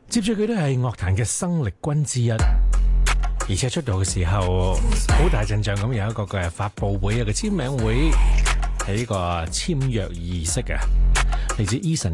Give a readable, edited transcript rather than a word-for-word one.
接住佢都係樂壇嘅生力軍之一，而且出道嘅時候好大陣仗咁，有一個嘅發佈會，有個簽名會，係呢個簽約儀式啊，嚟自 Eason